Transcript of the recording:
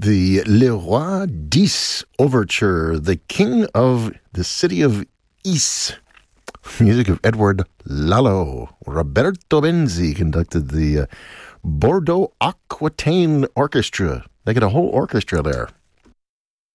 The Le Roi d'Is Overture, The King of the City of Is. Music of Edward Lalo. Roberto Benzi conducted the Bordeaux Aquitaine Orchestra. They get a whole orchestra there.